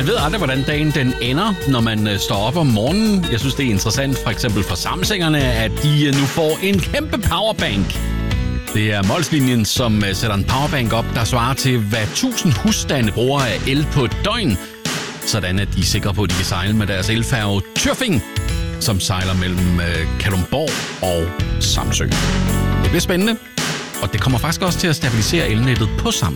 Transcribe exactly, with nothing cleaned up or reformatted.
ved aldrig, hvordan dagen den ender, når man står op om morgenen. Jeg synes, det er interessant, for eksempel for Samsingerne, at de nu får en kæmpe powerbank. Det er Molslinjen, som sætter en powerbank op, der svarer til, hvad tusind husstande bruger af el på et døgn. Sådan at de er sikre på, at de kan sejle med deres elfærge Tyrfing, som sejler mellem Kalundborg og Samsø. Det bliver spændende, og det kommer faktisk også til at stabilisere elnettet på Samsø.